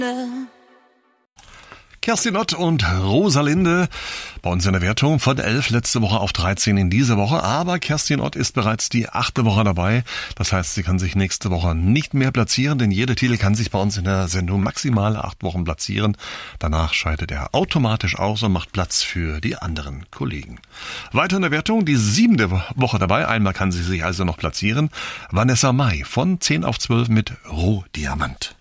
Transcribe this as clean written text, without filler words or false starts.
Kerstin Ott und Rosalinde bei uns in der Wertung von 11 letzte Woche auf 13 in dieser Woche. Aber Kerstin Ott ist bereits die 8. Woche dabei. Das heißt, sie kann sich nächste Woche nicht mehr platzieren, denn jeder Titel kann sich bei uns in der Sendung maximal 8 Wochen platzieren. Danach scheidet er automatisch aus und macht Platz für die anderen Kollegen. Weiter in der Wertung, die 7. Woche dabei. Einmal kann sie sich also noch platzieren. Vanessa Mai von 10 auf 12 mit Rohdiamant.